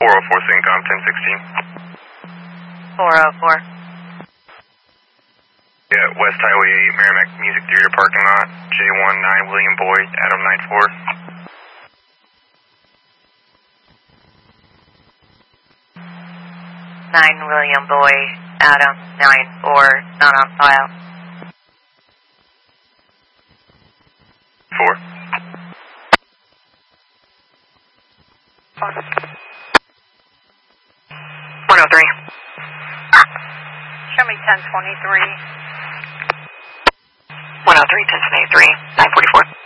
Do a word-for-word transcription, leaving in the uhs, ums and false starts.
four oh four Syncom, ten sixteen. four oh four. Yeah, West Highway eight, Merrimack Music Theater parking lot, J one nine William Boyd, Adam nine four. nine William Boyd, Adam nine four, not on file. four. one oh three. Show me ten twenty-three. one oh three, ten twenty-three, nine forty-four.